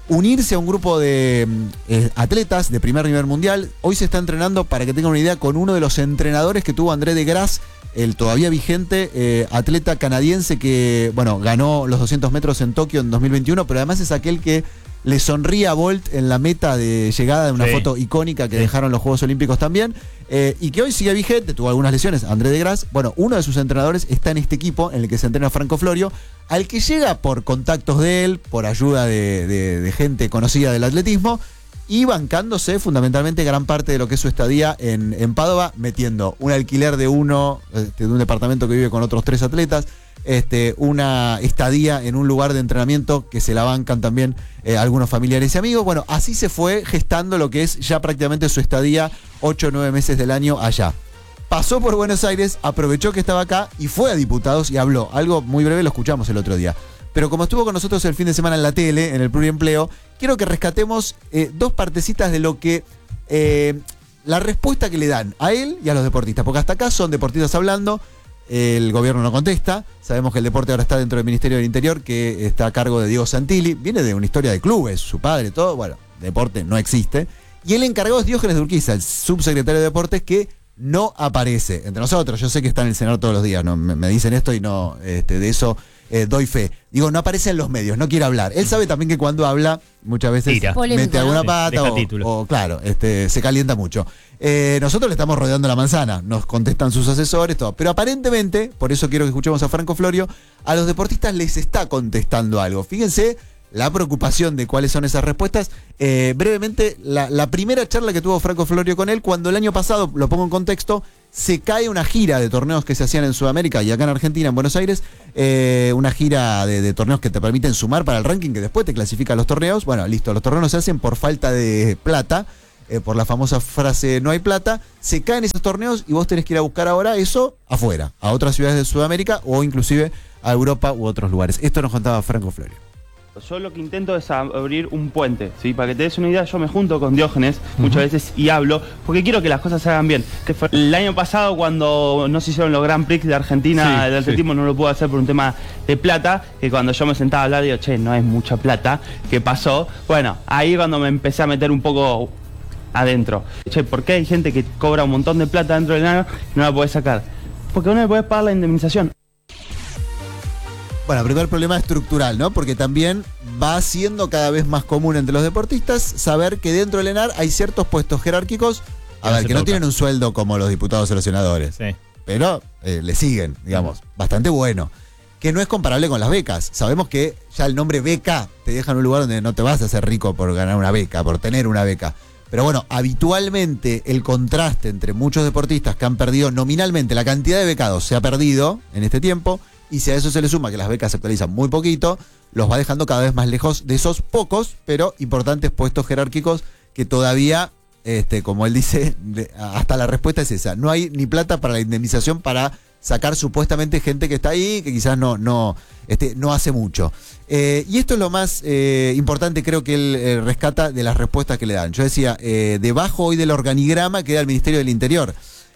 [SPEAKER 3] unirse a un grupo de eh, atletas de primer nivel mundial. Hoy se está entrenando, para que tengan una idea, con uno de los entrenadores que tuvo André de Grasse, el todavía vigente eh, atleta canadiense que, bueno, ganó los doscientos metros en Tokio en dos mil veintiuno, pero además es aquel que le sonríe a Bolt en la meta de llegada de una
[SPEAKER 1] sí.
[SPEAKER 3] foto icónica que
[SPEAKER 1] sí.
[SPEAKER 3] dejaron los Juegos Olímpicos también, eh, y que hoy sigue vigente, tuvo algunas lesiones, André de Grasse. Bueno, uno de sus entrenadores está en este equipo en el que se entrena Franco Florio, al que llega por contactos de él, por ayuda de, de, de gente conocida del atletismo, y bancándose fundamentalmente gran parte de lo que es su estadía en, en Padova, metiendo un alquiler de uno, este, de un departamento que vive con otros tres atletas, este, una estadía en un lugar de entrenamiento que se la bancan también eh, algunos familiares y amigos. Bueno, así se fue gestando lo que es ya prácticamente su estadía, ocho o nueve meses del año allá. Pasó por Buenos Aires, aprovechó que estaba acá y fue a diputados y habló. Algo muy breve, lo escuchamos el otro día. Pero como estuvo con nosotros el fin de semana en la tele, en el pluriempleo, quiero que rescatemos eh, dos partecitas de lo que... Eh, la respuesta que le dan a él y a los deportistas. Porque hasta acá son deportistas hablando, el gobierno no contesta. Sabemos que el deporte ahora está dentro del Ministerio del Interior, que está a cargo de Diego Santilli. Viene de una historia de clubes, su padre, todo. Bueno, deporte no existe. Y el encargado es Diógenes de Urquiza, el subsecretario de Deportes, que no aparece entre nosotros. Yo sé que está en el Senado todos los días, ¿no? me, me dicen esto y no este, de eso eh, doy fe. Digo, no aparece en los medios, no quiere hablar. Él sabe también que cuando habla, muchas veces
[SPEAKER 1] Tira.
[SPEAKER 3] mete
[SPEAKER 5] Polémico,
[SPEAKER 3] alguna
[SPEAKER 5] ¿no?
[SPEAKER 3] pata
[SPEAKER 1] Deja
[SPEAKER 3] o,
[SPEAKER 1] título.
[SPEAKER 3] o, claro, este, se calienta mucho. Eh, nosotros le estamos rodeando la manzana, nos contestan sus asesores, todo. Pero aparentemente, por eso quiero que escuchemos a Franco Florio, a los deportistas les está contestando algo. Fíjense la preocupación de cuáles son esas respuestas. Eh, brevemente, la, la primera charla que tuvo Franco Florio con él, cuando el año pasado, lo pongo en contexto, se cae una gira de torneos que se hacían en Sudamérica y acá en Argentina, en Buenos Aires, eh, una gira de, de torneos que te permiten sumar para el ranking que después te clasifica a los torneos. Bueno, listo, los torneos se hacen por falta de plata, eh, por la famosa frase no hay plata, se caen esos torneos y vos tenés que ir a buscar ahora eso afuera, a otras ciudades de Sudamérica o inclusive a Europa u otros lugares. Esto nos contaba Franco Florio.
[SPEAKER 8] Yo lo que intento es abrir un puente, ¿sí? Para que te des una idea, yo me junto con Diógenes muchas veces y hablo, porque quiero que las cosas se hagan bien. El año pasado, cuando no se hicieron los Grand Prix de Argentina,
[SPEAKER 2] Sí,
[SPEAKER 8] el atletismo
[SPEAKER 2] sí.
[SPEAKER 8] no lo pude hacer por un tema de plata, que cuando yo me sentaba a hablar, digo, che, no es mucha plata, ¿qué pasó? Bueno, ahí cuando me empecé a meter un poco adentro. Che, ¿por qué hay gente que cobra un montón de plata dentro del año y no la podés sacar? Porque no le podés pagar la indemnización.
[SPEAKER 3] Bueno, primer problema estructural, ¿no? Porque también va siendo cada vez más común entre los deportistas saber que dentro del ENAR hay ciertos puestos jerárquicos, a
[SPEAKER 1] Que no
[SPEAKER 3] ver,
[SPEAKER 1] se
[SPEAKER 3] que no
[SPEAKER 1] toca.
[SPEAKER 3] tienen un sueldo como los diputados o los senadores,
[SPEAKER 1] Sí.
[SPEAKER 3] pero eh, le siguen, digamos, bastante bueno. Que no es comparable con las becas. Sabemos que ya el nombre beca te deja en un lugar donde no te vas a hacer rico por ganar una beca, por tener una beca. Pero bueno, habitualmente el contraste entre muchos deportistas que han perdido nominalmente, la cantidad de becados se ha perdido en este tiempo, y si a eso se le suma que las becas se actualizan muy poquito, los va dejando cada vez más lejos de esos pocos, pero importantes puestos jerárquicos que todavía, este, como él dice, de- hasta la respuesta es esa. No hay ni plata para la indemnización para sacar supuestamente gente que está ahí, que quizás no, no, este, no hace mucho. Eh, y esto es lo más eh, importante, creo que él eh, rescata de las respuestas que le dan. Yo decía, eh, debajo hoy del organigrama queda el Ministerio del Interior.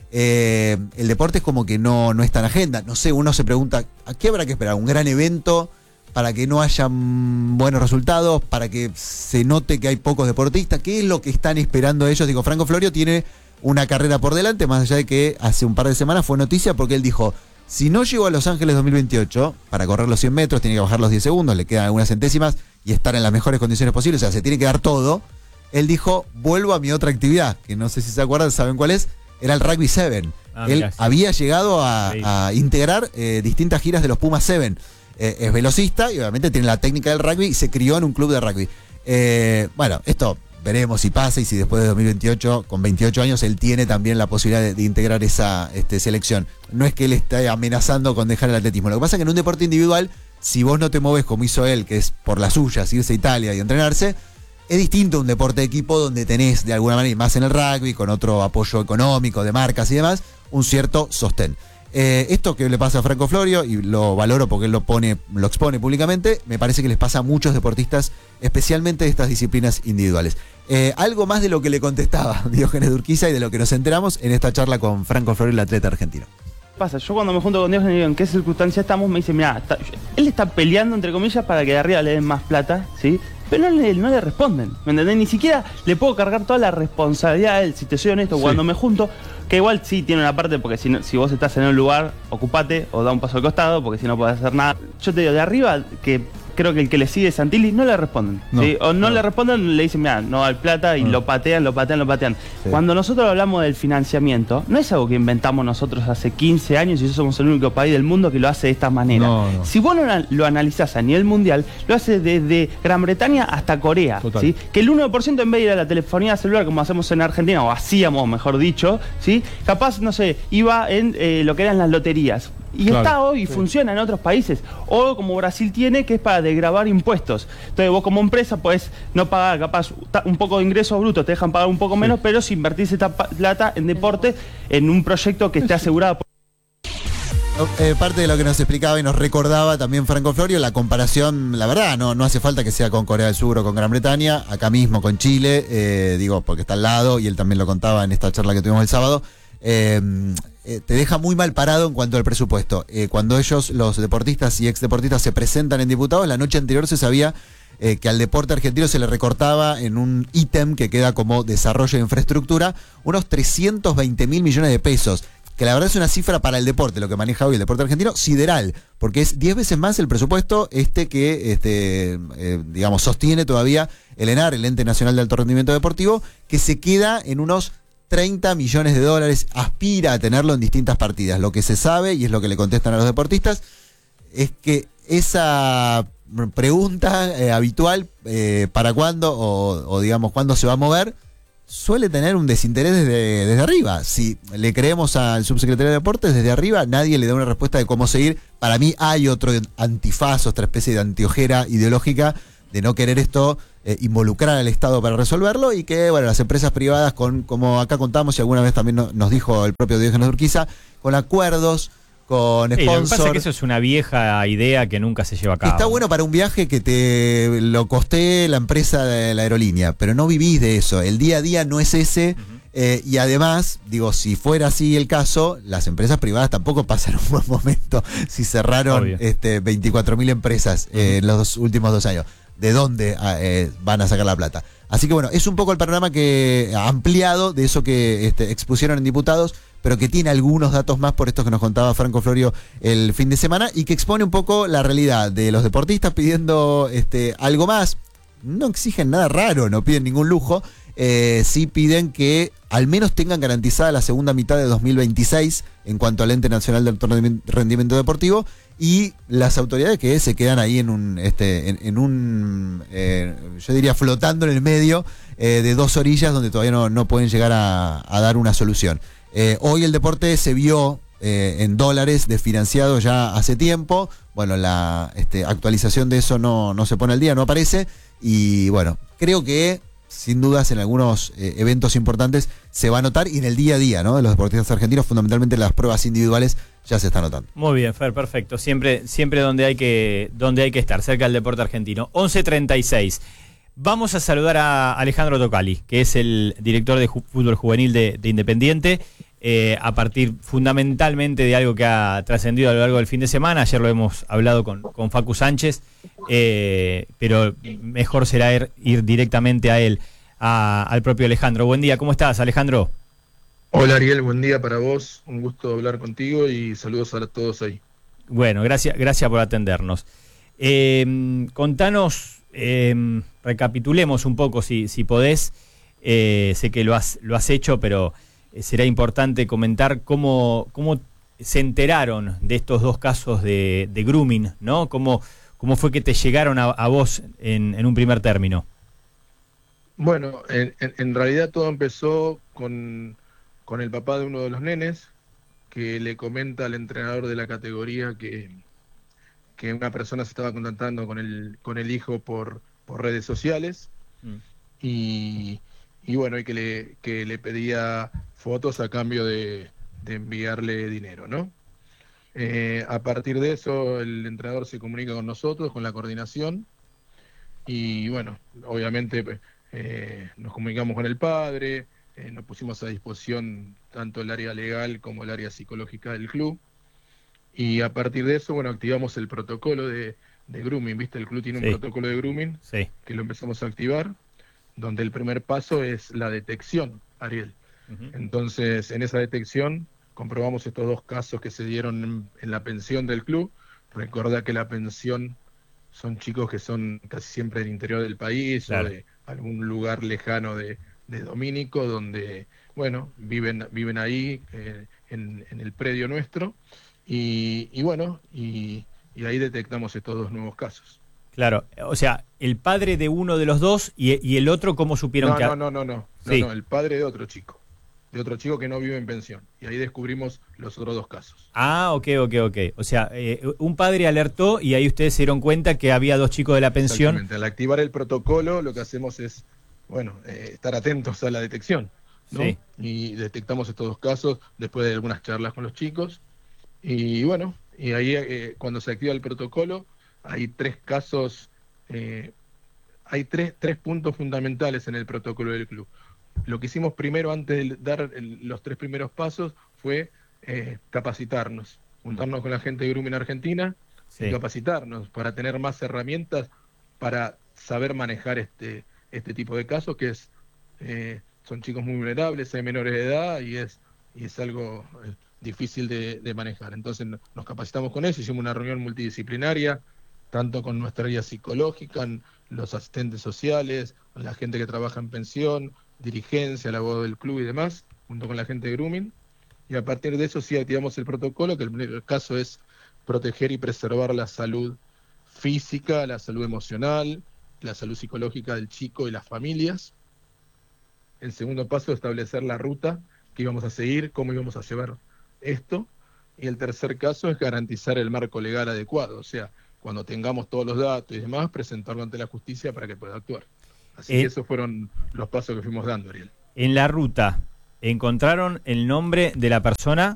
[SPEAKER 3] Eh, el deporte es como que no, no está en agenda. No sé, uno se pregunta, ¿a qué habrá que esperar? ¿Un gran evento para que no haya mm, buenos resultados? ¿Para que se note que hay pocos deportistas? ¿Qué es lo que están esperando ellos? Digo, Franco Florio tiene una carrera por delante, más allá de que hace un par de semanas fue noticia porque él dijo, si no llegó a Los Ángeles dos mil veintiocho, para correr los cien metros tiene que bajar los diez segundos, le quedan algunas centésimas y estar en las mejores condiciones posibles, o sea, se tiene que dar todo. Él dijo, vuelvo a mi otra actividad, que no sé si se acuerdan, ¿saben cuál es? Era el Rugby siete.
[SPEAKER 1] Ah,
[SPEAKER 3] Él
[SPEAKER 1] mirá, sí.
[SPEAKER 3] había llegado a,
[SPEAKER 1] Sí.
[SPEAKER 3] a integrar eh, distintas giras de los Pumas siete. Eh, es velocista y obviamente tiene la técnica del rugby y se crió en un club de rugby. Eh, bueno, esto veremos si pasa y si después de dos mil veintiocho, con veintiocho años, él tiene también la posibilidad de, de integrar esa este, selección. No es que él esté amenazando con dejar el atletismo. Lo que pasa es que en un deporte individual, si vos no te moves como hizo él, que es por las suyas, irse a Italia y entrenarse, es distinto a un deporte de equipo donde tenés de alguna manera, y más en el rugby, con otro apoyo económico de marcas y demás, un cierto sostén. Eh, esto que le pasa a Franco Florio, y lo valoro porque él lo pone, lo expone públicamente, me parece que les pasa a muchos deportistas, especialmente de estas disciplinas individuales. Eh, algo más de lo que le contestaba Diógenes de Urquiza y de lo que nos enteramos en esta charla con Franco Florio, el atleta argentino.
[SPEAKER 8] pasa? Yo cuando me junto con Dios, le digo, ¿en qué circunstancia estamos? Me dice, mira, él está peleando, entre comillas, para que de arriba le den más plata, ¿sí? Pero no le, no le responden, ¿me entendés? Ni siquiera le puedo cargar toda la responsabilidad a él, si te soy honesto, sí. Cuando me junto, que igual sí tiene una parte, porque si, no, si vos estás en un lugar, ocupate o da un paso al costado, porque si no podés hacer nada. Yo te digo, de arriba, que creo que el que le sigue Santilli, no le responden, no, ¿sí? O no, no le responden, le dicen, mira, no hay plata, y no. lo patean, lo patean, lo patean. Sí. Cuando nosotros hablamos del financiamiento, no es algo que inventamos nosotros hace quince años y somos el único país del mundo que lo hace de esta manera. No, no. Si vos lo, lo analizás a nivel mundial, lo hace desde Gran Bretaña hasta Corea, ¿sí? Que el uno por ciento en vez de ir a la telefonía celular como hacemos en Argentina, o hacíamos, mejor dicho, ¿sí? Capaz, no sé, iba en eh, lo que eran las loterías. Y claro, está hoy, sí. Funciona en otros países. O como Brasil tiene, que es para desgravar impuestos. Entonces vos como empresa podés no pagar capaz un poco de ingresos brutos, te dejan pagar un poco menos, sí. Pero si invertís esta plata en deporte, en un proyecto que esté asegurado por...
[SPEAKER 3] Eh, parte de lo que nos explicaba y nos recordaba también Franco Florio, la comparación, la verdad, no, no hace falta que sea con Corea del Sur o con Gran Bretaña, acá mismo con Chile, eh, digo, porque está al lado, y él también lo contaba en esta charla que tuvimos el sábado. Eh, eh, te deja muy mal parado en cuanto al presupuesto. Eh, cuando ellos, los deportistas y exdeportistas, se presentan en diputados, la noche anterior se sabía eh, que al deporte argentino se le recortaba en un ítem que queda como desarrollo de infraestructura unos trescientos veinte mil millones de pesos, que la verdad es una cifra para el deporte, lo que maneja hoy el deporte argentino, sideral, porque es diez veces más el presupuesto este que, este, eh, digamos, sostiene todavía el ENAR, el Ente Nacional de Alto Rendimiento Deportivo, que se queda en unos treinta millones de dólares, aspira a tenerlo en distintas partidas. Lo que se sabe, y es lo que le contestan a los deportistas, es que esa pregunta eh, habitual, eh, ¿para cuándo? O, o digamos, ¿cuándo se va a mover? Suele tener un desinterés desde, desde arriba. Si le creemos al subsecretario de Deportes, desde arriba nadie le da una respuesta de cómo seguir. Para mí hay otro antifaz, otra especie de antiojera ideológica de no querer esto, eh, involucrar al Estado para resolverlo, y que, bueno, las empresas privadas, con como acá contamos y alguna vez también no, nos dijo el propio Diógenes Urquiza, con acuerdos, con
[SPEAKER 1] sponsors. Sí, lo que pasa es que eso es una vieja idea que nunca se lleva a cabo.
[SPEAKER 3] Está bueno para un viaje que te lo costee la empresa de la aerolínea, pero no vivís de eso. El día a día no es ese. Uh-huh. Eh, y además, digo, si fuera así el caso, las empresas privadas tampoco pasan un buen momento si cerraron este, veinticuatro mil empresas eh, en los dos, últimos dos años. ¿De dónde eh, van a sacar la plata? Así que bueno, es un poco el panorama que ampliado de eso que este, expusieron en diputados, pero que tiene algunos datos más por esto que nos contaba Franco Florio el fin de semana, y que expone un poco la realidad de los deportistas pidiendo este, algo más. No exigen nada raro, no piden ningún lujo, eh, sí piden que al menos tengan garantizada la segunda mitad de dos mil veintiséis en cuanto al Ente Nacional de Alto Rendimiento Deportivo, y las autoridades que se quedan ahí en un, este, en, en un eh, yo diría flotando en el medio eh, de dos orillas donde todavía no, no pueden llegar a, a dar una solución. Eh, hoy el deporte se vio eh, en dólares desfinanciado ya hace tiempo. Bueno, la este, actualización de eso no, no se pone al día, no aparece, y bueno, creo que sin dudas en algunos eh, eventos importantes se va a notar, y en el día a día, ¿no?, de los deportistas argentinos, fundamentalmente las pruebas individuales, ya se está notando.
[SPEAKER 1] Muy bien, Fer, perfecto. Siempre, siempre donde hay que, donde hay que estar, cerca del deporte argentino. once treinta y seis. Vamos a saludar a Alejandro Tocali, que es el director de ju- fútbol juvenil de, de Independiente, eh, a partir fundamentalmente de algo que ha trascendido a lo largo del fin de semana. Ayer lo hemos hablado con, con Facu Sánchez, eh, pero mejor será ir, ir directamente a él, a, al propio Alejandro. Buen día, ¿cómo estás, Alejandro?
[SPEAKER 9] Hola Ariel, buen día para vos, un gusto hablar contigo y saludos a todos ahí.
[SPEAKER 1] Bueno, gracias, gracias por atendernos. Eh, contanos, eh, recapitulemos un poco si, si podés, eh, sé que lo has, lo has hecho, pero eh, será importante comentar cómo, cómo se enteraron de estos dos casos de, de grooming, ¿no? Cómo, cómo fue que te llegaron a, a vos en, en un primer término.
[SPEAKER 9] Bueno, en, en, en realidad todo empezó con... con el papá de uno de los nenes, que le comenta al entrenador de la categoría que, que una persona se estaba contactando con el, con el hijo por, por redes sociales, mm. y, y bueno, y que le, que le pedía fotos a cambio de, de enviarle dinero, ¿no? Eh, a partir de eso, el entrenador se comunica con nosotros, con la coordinación, y bueno, obviamente eh, nos comunicamos con el padre. Eh, nos pusimos a disposición tanto el área legal como el área psicológica del club, Y a partir de eso, bueno, activamos el protocolo de, de grooming, ¿viste? El club tiene un
[SPEAKER 1] Sí.
[SPEAKER 9] protocolo de grooming
[SPEAKER 1] Sí.
[SPEAKER 9] que lo empezamos a activar, donde el primer paso es la detección, Ariel.
[SPEAKER 1] Ujú.
[SPEAKER 9] Entonces, en esa detección comprobamos estos dos casos que se dieron en, en la pensión del club. Recordá que la pensión son chicos que son casi siempre del interior del país
[SPEAKER 1] Claro.
[SPEAKER 9] o de algún lugar lejano de, de Domínico, donde, bueno, viven, viven ahí eh, en, en el predio nuestro. Y, y bueno, y, y ahí detectamos estos dos nuevos casos.
[SPEAKER 1] Claro, o sea, el padre de uno de los dos y, y el otro, ¿cómo supieron
[SPEAKER 9] No,
[SPEAKER 1] que...?
[SPEAKER 9] no, no, no, no,
[SPEAKER 1] Sí.
[SPEAKER 9] no, no, el padre de otro chico, de otro chico que no vive en pensión. Y ahí descubrimos los otros dos casos.
[SPEAKER 1] Ah, ok, ok, ok. O sea, eh, un padre alertó y ahí ustedes se dieron cuenta que había dos chicos de la pensión.
[SPEAKER 9] Exactamente. Al activar el protocolo, lo que hacemos es, bueno, eh, estar atentos a la detección, ¿no?
[SPEAKER 1] Sí.
[SPEAKER 9] Y detectamos estos dos casos después de algunas charlas con los chicos. Y bueno, y ahí eh, cuando se activa el protocolo, hay tres casos, eh, hay tres, tres puntos fundamentales en el protocolo del club. Lo que hicimos primero, antes de dar el- los tres primeros pasos, fue eh, capacitarnos, juntarnos con la gente de Grooming Argentina
[SPEAKER 1] Sí.
[SPEAKER 9] y capacitarnos para tener más herramientas para saber manejar este este tipo de casos, que es eh, son chicos muy vulnerables, hay menores de edad y es y es algo eh, difícil de, de manejar. Entonces no- nos capacitamos con eso, hicimos una reunión multidisciplinaria, tanto con nuestra guía psicológica, en los asistentes sociales, con la gente que trabaja en pensión, dirigencia, la voz del club y demás, junto con la gente de grooming. Y a partir de eso sí activamos el protocolo, que el primer caso es proteger y preservar la salud física, la salud emocional, la salud psicológica del chico y las familias. El segundo paso es establecer la ruta que íbamos a seguir, cómo íbamos a llevar esto. Y el tercer caso es garantizar el marco legal adecuado, o sea, cuando tengamos todos los datos y demás, presentarlo ante la justicia para que pueda actuar. Así
[SPEAKER 1] Eh,
[SPEAKER 9] que esos fueron los pasos que fuimos dando, Ariel.
[SPEAKER 1] En la ruta, ¿encontraron el nombre de la persona?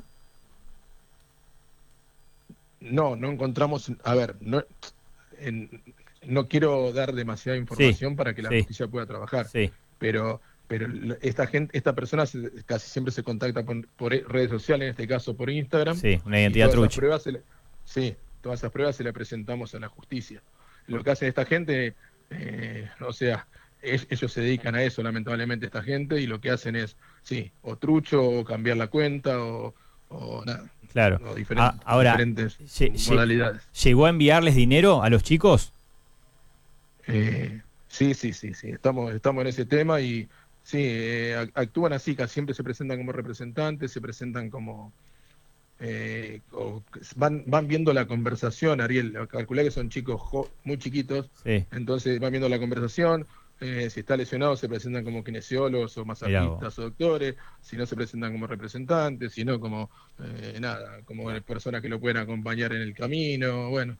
[SPEAKER 9] No, no encontramos, a ver, no, en- no quiero dar demasiada información para que la
[SPEAKER 1] sí.
[SPEAKER 9] justicia pueda trabajar,
[SPEAKER 1] Sí.
[SPEAKER 9] pero pero l- esta gente, esta persona se- casi siempre se contacta por, por redes sociales, en este caso por Instagram.
[SPEAKER 1] Sí, una
[SPEAKER 9] y
[SPEAKER 1] identidad
[SPEAKER 9] todas esas
[SPEAKER 1] trucha.
[SPEAKER 9] pruebas se le- sí, todas esas pruebas se le presentamos a la justicia. Lo que hace esta gente, eh, o sea, es- ellos se dedican a eso, lamentablemente, esta gente, y lo que hacen es, sí, o trucho, o cambiar la cuenta, o, o nada,
[SPEAKER 1] Claro.
[SPEAKER 9] o diferentes,
[SPEAKER 1] Ah, ahora,
[SPEAKER 9] diferentes
[SPEAKER 1] lle- lle-
[SPEAKER 9] modalidades.
[SPEAKER 1] ¿llegó a enviarles dinero a los chicos?
[SPEAKER 9] Eh, sí, sí, sí, sí, estamos, estamos en ese tema y sí, eh, ac- actúan así, casi siempre se presentan como representantes, se presentan como... eh, o van, van viendo la conversación, Ariel, calculá que son chicos jo- muy chiquitos,
[SPEAKER 1] Sí.
[SPEAKER 9] entonces van viendo la conversación, eh, si está lesionado se presentan como kinesiólogos o masajistas o doctores, si no se presentan como representantes, si no como eh, nada, como personas que lo pueden acompañar en el camino, bueno,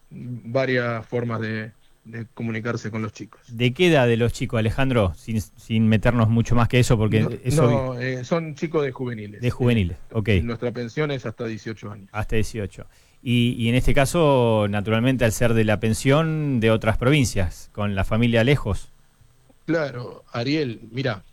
[SPEAKER 9] varias formas de, de comunicarse con los chicos.
[SPEAKER 1] ¿De qué edad de los chicos, Alejandro? Sin, sin meternos mucho más que eso, porque
[SPEAKER 9] No,
[SPEAKER 1] es
[SPEAKER 9] no,
[SPEAKER 1] obvio.
[SPEAKER 9] eh, son chicos de juveniles.
[SPEAKER 1] De juveniles, ok.
[SPEAKER 9] Nuestra pensión es hasta dieciocho años.
[SPEAKER 1] Hasta dieciocho. Y, y en este caso, naturalmente, al ser de la pensión de otras provincias, con la familia lejos.
[SPEAKER 9] Claro, Ariel, mira,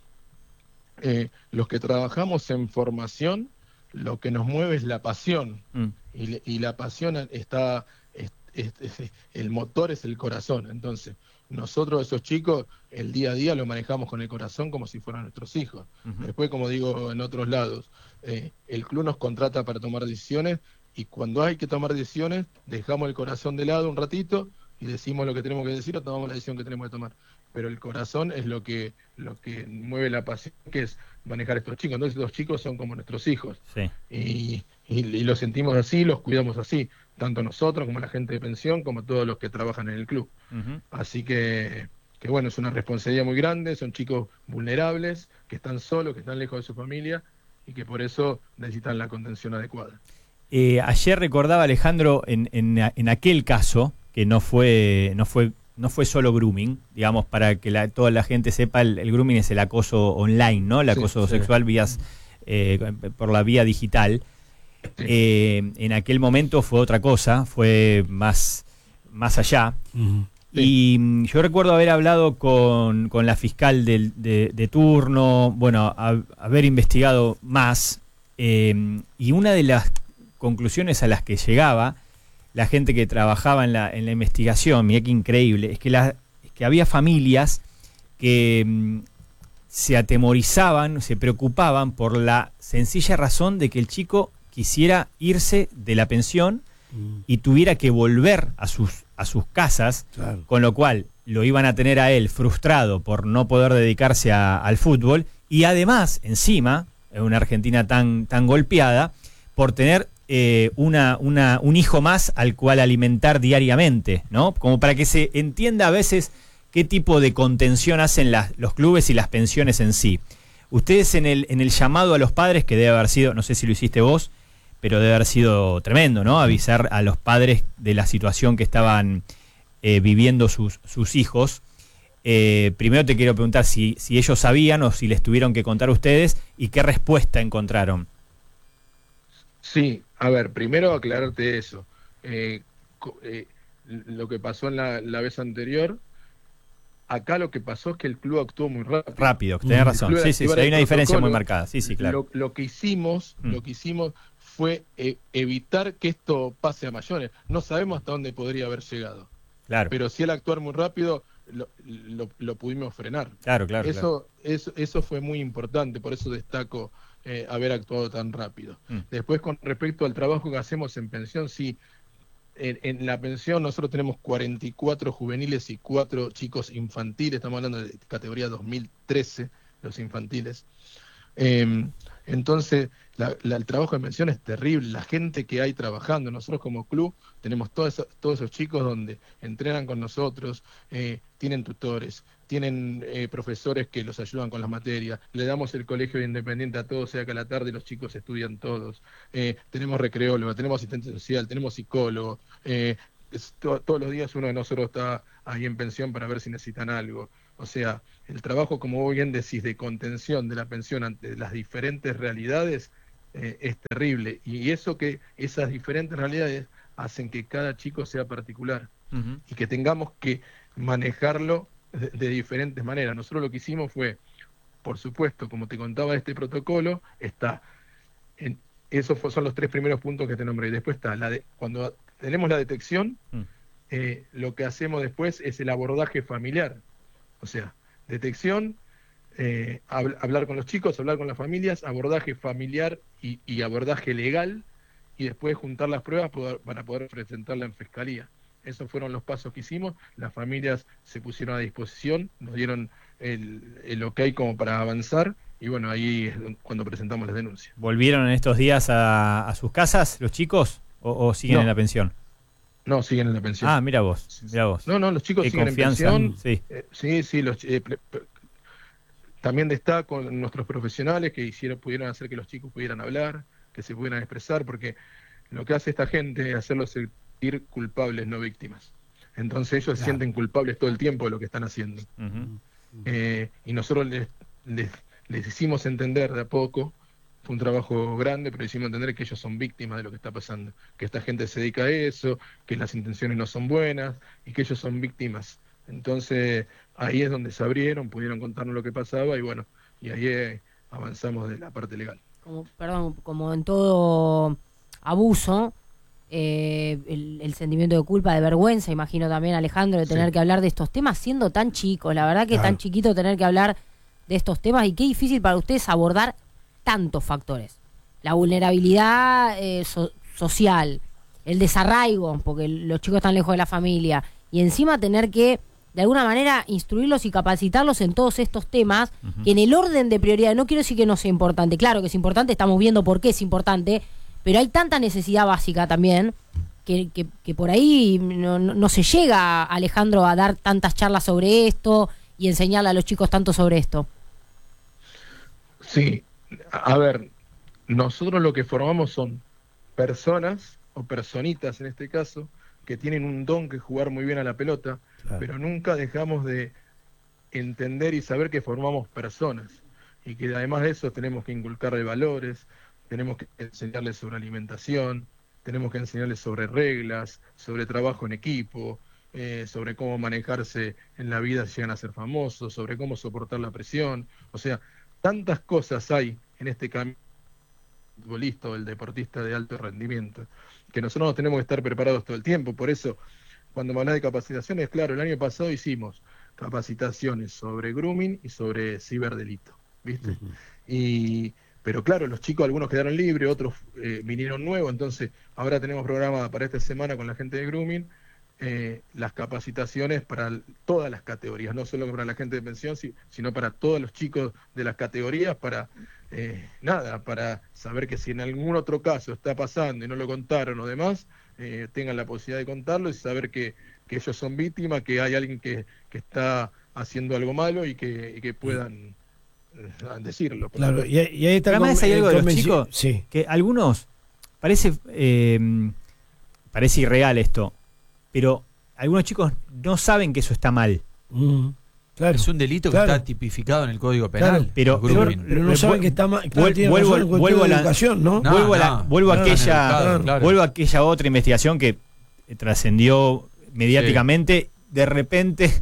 [SPEAKER 9] eh, los que trabajamos en formación, lo que nos mueve es la pasión.
[SPEAKER 1] Mm.
[SPEAKER 9] Y, le- y la pasión está, es- es- es- el motor es el corazón. Entonces, nosotros esos chicos, el día a día lo manejamos con el corazón como si fueran nuestros hijos.
[SPEAKER 1] Ujú.
[SPEAKER 9] Después, como digo en otros lados, eh, el club nos contrata para tomar decisiones y cuando hay que tomar decisiones, dejamos el corazón de lado un ratito y decimos lo que tenemos que decir o tomamos la decisión que tenemos que tomar. Pero el corazón es lo que lo que mueve la pasión, que es manejar a estos chicos. Entonces, estos chicos son como nuestros hijos.
[SPEAKER 1] Sí.
[SPEAKER 9] Y, y, y los sentimos así, los cuidamos así, tanto nosotros como la gente de pensión, como todos los que trabajan en el club.
[SPEAKER 1] Ujú.
[SPEAKER 9] Así que, que bueno, es una responsabilidad muy grande, son chicos vulnerables, que están solos, que están lejos de su familia y que por eso necesitan la contención adecuada.
[SPEAKER 1] Eh, ayer recordaba, Alejandro, en, en, en aquel caso, que no fue, no fue, no fue solo grooming, digamos, para que la, toda la gente sepa, el, el grooming es el acoso online, ¿no? El
[SPEAKER 9] Sí,
[SPEAKER 1] acoso
[SPEAKER 9] sí.
[SPEAKER 1] sexual vías, eh, por la vía digital.
[SPEAKER 9] Sí.
[SPEAKER 1] Eh, en aquel momento fue otra cosa, fue más, más allá.
[SPEAKER 4] Ujú.
[SPEAKER 1] Y mm, yo recuerdo haber hablado con, con la fiscal del- de, de turno, bueno, a- haber investigado más, eh, y una de las conclusiones a las que llegaba la gente que trabajaba en la, en la investigación, mirá qué increíble, es que, la, es que había familias que mm, se atemorizaban, se preocupaban por la sencilla razón de que el chico quisiera irse de la pensión mm. y tuviera que volver a sus, a sus casas, claro. Con lo cual lo iban a tener a él frustrado por no poder dedicarse a, al fútbol y además, encima, en una Argentina tan, tan golpeada, por tener eh, una, una, un hijo más al cual alimentar diariamente, ¿no? Como para que se entienda a veces qué tipo de contención hacen las, los clubes y las pensiones en sí. Ustedes en el, en el llamado a los padres, que debe haber sido, no sé si lo hiciste vos, pero debe haber sido tremendo, ¿no? Avisar a los padres de la situación que estaban eh, viviendo sus, sus hijos. Eh, primero te quiero preguntar si, si ellos sabían o si les tuvieron que contar ustedes y qué respuesta encontraron.
[SPEAKER 9] Sí, a ver, primero aclararte eso. Eh, eh, lo que pasó en la, la vez anterior, acá lo que pasó es que el club actuó muy rápido.
[SPEAKER 1] Rápido, tenés razón. Sí, sí, sí, hay una diferencia muy marcada. Sí, sí, claro.
[SPEAKER 9] Lo, lo que hicimos, mm. lo que hicimos fue eh, evitar que esto pase a mayores. No sabemos hasta dónde podría haber llegado.
[SPEAKER 1] Claro.
[SPEAKER 9] Pero si al actuar muy rápido, lo, lo, lo pudimos frenar.
[SPEAKER 1] Claro, claro.
[SPEAKER 9] Eso,
[SPEAKER 1] claro.
[SPEAKER 9] eso, eso fue muy importante, por eso destaco eh, haber actuado tan rápido. Mm. Después, con respecto al trabajo que hacemos en pensión, sí, en, en la pensión nosotros tenemos cuarenta y cuatro juveniles y cuatro chicos infantiles, estamos hablando de categoría dos mil trece, los infantiles. Eh, entonces, la, la, el trabajo de pensión es terrible, la gente que hay trabajando. Nosotros como club tenemos todos esos, todos esos chicos donde entrenan con nosotros, eh, tienen tutores, tienen eh, profesores que los ayudan con las materias, le damos el colegio independiente a todos, o sea que a la tarde los chicos estudian todos, eh, tenemos recreólogo, tenemos asistente social, tenemos psicólogo, eh, es, to, todos los días uno de nosotros está ahí en pensión para ver si necesitan algo. O sea, el trabajo, como vos bien decís, de contención de la pensión ante las diferentes realidades eh, es terrible. Y eso que esas diferentes realidades hacen que cada chico sea particular uh-huh. y que tengamos que manejarlo de, de diferentes maneras. Nosotros lo que hicimos fue, por supuesto, como te contaba este protocolo, está en, esos son los tres primeros puntos que te nombré. Después está, la de, cuando tenemos la detección, uh-huh. eh, lo que hacemos después es el abordaje familiar. O sea, detección, eh, hab- hablar con los chicos, hablar con las familias, abordaje familiar y, y abordaje legal, y después juntar las pruebas poder, para poder presentarla en fiscalía. Esos fueron los pasos que hicimos, las familias se pusieron a disposición, nos dieron el, el ok como para avanzar, y bueno, ahí es cuando presentamos las denuncias.
[SPEAKER 1] ¿Volvieron en estos días a, a sus casas los chicos o, o siguen
[SPEAKER 9] no.
[SPEAKER 1] en la pensión?
[SPEAKER 9] No, siguen en la pensión.
[SPEAKER 1] Ah, mira vos, mira vos.
[SPEAKER 9] No, no, los chicos
[SPEAKER 1] Qué
[SPEAKER 9] siguen
[SPEAKER 1] confianza.
[SPEAKER 9] en pensión.
[SPEAKER 1] Sí,
[SPEAKER 9] eh, sí, sí los, eh, pre, pre, también destaco nuestros profesionales que hicieron, pudieron hacer que los chicos pudieran hablar, que se pudieran expresar, porque lo que hace esta gente es hacerlos sentir culpables, no víctimas. Entonces ellos claro. se sienten culpables todo el tiempo de lo que están haciendo. Uh-huh. Eh, y nosotros les, les, les hicimos entender de a poco. Fue un trabajo grande, pero hicimos entender que ellos son víctimas de lo que está pasando, que esta gente se dedica a eso, que las intenciones no son buenas y que ellos son víctimas. Entonces ahí es donde se abrieron, pudieron contarnos lo que pasaba y bueno, y ahí eh, avanzamos de la parte legal.
[SPEAKER 5] Como, perdón, como en todo abuso, eh, el, el sentimiento de culpa, de vergüenza, imagino también, Alejandro, de tener sí. que hablar de estos temas siendo tan chicos. La verdad que claro. tan chiquito tener que hablar de estos temas y qué difícil para ustedes abordar tantos factores. La vulnerabilidad eh, so- social, el desarraigo, porque los chicos están lejos de la familia, y encima tener que, de alguna manera, instruirlos y capacitarlos en todos estos temas, uh-huh. que en el orden de prioridad, no quiero decir que no sea importante, claro que es importante, estamos viendo por qué es importante, pero hay tanta necesidad básica también, que, que, que por ahí no, no, no se llega, Alejandro, a dar tantas charlas sobre esto y enseñarle a los chicos tanto sobre esto.
[SPEAKER 9] Sí. A ver, nosotros lo que formamos son personas, o personitas en este caso, que tienen un don que jugar muy bien a la pelota, claro. pero nunca dejamos de entender y saber que formamos personas, y que además de eso tenemos que inculcarle valores, tenemos que enseñarles sobre alimentación, tenemos que enseñarles sobre reglas, sobre trabajo en equipo, eh, sobre cómo manejarse en la vida si llegan a ser famosos, sobre cómo soportar la presión, o sea, tantas cosas hay en este camino futbolista o el deportista de alto rendimiento, que nosotros nos tenemos que estar preparados todo el tiempo. Por eso, cuando me hablas de capacitaciones, claro, el año pasado hicimos capacitaciones sobre grooming y sobre ciberdelito, ¿viste? Uh-huh. Y, pero claro, los chicos, algunos quedaron libres, otros eh, vinieron nuevos, entonces ahora tenemos programada para esta semana con la gente de grooming eh, las capacitaciones para todas las categorías, no solo para la gente de pensión, sino para todos los chicos de las categorías, para eh, nada, para saber que si en algún otro caso está pasando y no lo contaron o demás, eh, tengan la posibilidad de contarlo y saber que, que ellos son víctimas, que hay alguien que, que está haciendo algo malo y que, y que puedan decirlo.
[SPEAKER 4] Claro, y, y ahí está.
[SPEAKER 1] Además hay algo de los chicos,
[SPEAKER 4] sí.
[SPEAKER 1] que algunos, parece eh, parece irreal esto, pero algunos chicos no saben que eso está mal.
[SPEAKER 4] Mm, claro,
[SPEAKER 2] es un delito que
[SPEAKER 4] claro.
[SPEAKER 2] está tipificado en el Código Penal.
[SPEAKER 1] Claro, pero,
[SPEAKER 4] pero, pero no saben que está mal. Claro,
[SPEAKER 1] vuelvo, vuelvo, vuelvo a la educación, ¿no?
[SPEAKER 2] no
[SPEAKER 1] vuelvo a, la,
[SPEAKER 2] no,
[SPEAKER 1] vuelvo
[SPEAKER 2] no,
[SPEAKER 1] a aquella,
[SPEAKER 2] claro, claro.
[SPEAKER 1] vuelvo a aquella otra investigación que trascendió mediáticamente, sí. De repente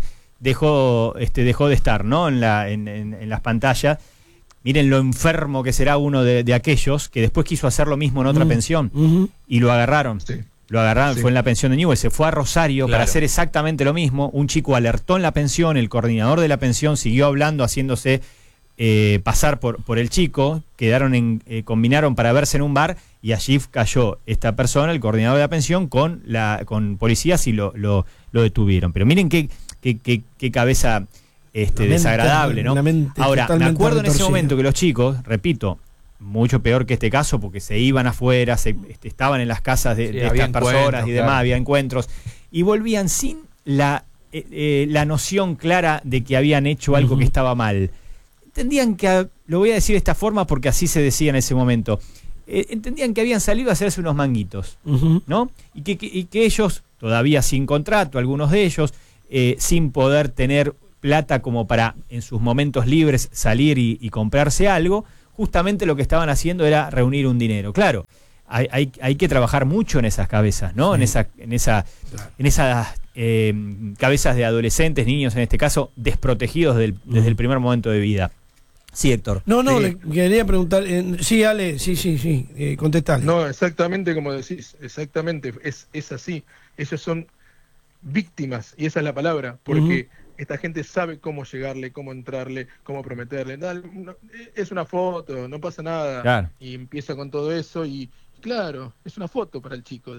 [SPEAKER 1] dejó, este, dejó de estar, ¿no? En la, en, en, en las pantallas. Miren lo enfermo que será uno de, de aquellos que después quiso hacer lo mismo en otra mm. pensión uh-huh. y lo agarraron. Sí. Lo agarraron, sí. Fue en la pensión de Newell, se fue a Rosario claro. para hacer exactamente lo mismo. Un chico alertó en la pensión, el coordinador de la pensión siguió hablando, haciéndose eh, pasar por, por el chico, quedaron en, eh, combinaron para verse en un bar y allí cayó esta persona, el coordinador de la pensión, con la con policías y lo, lo, lo detuvieron. Pero miren qué, qué, qué, qué cabeza este, mente, desagradable, ¿no? Ahora, me acuerdo en ese momento que los chicos, repito, mucho peor que este caso porque se iban afuera, se, este, estaban en las casas de, sí, de estas personas y demás, claro. Había encuentros y volvían sin la, eh, eh, la noción clara de que habían hecho algo uh-huh. que estaba mal. Entendían que, lo voy a decir de esta forma porque así se decía en ese momento, eh, entendían que habían salido a hacerse unos manguitos, uh-huh. ¿no? Y que, que, y que ellos, todavía sin contrato, algunos de ellos, eh, sin poder tener plata como para en sus momentos libres salir y, y comprarse algo, justamente lo que estaban haciendo era reunir un dinero. Claro, hay, hay, hay que trabajar mucho en esas cabezas, ¿no? Sí. En esa, en esa, claro. en esas eh, cabezas de adolescentes, niños en este caso, desprotegidos del, uh-huh. desde el primer momento de vida. Sí, Héctor.
[SPEAKER 4] No, no,
[SPEAKER 9] sí.
[SPEAKER 4] le quería preguntar. Eh, sí, Ale, sí, sí, sí, eh, contestale.
[SPEAKER 9] No, exactamente como decís, exactamente, es, es así. Ellos son víctimas, y esa es la palabra, porque uh-huh. esta gente sabe cómo llegarle, cómo entrarle, cómo prometerle. Dale, no, es una foto, no pasa nada.
[SPEAKER 1] Claro.
[SPEAKER 9] Y empieza con todo eso y, claro, es una foto para el chico.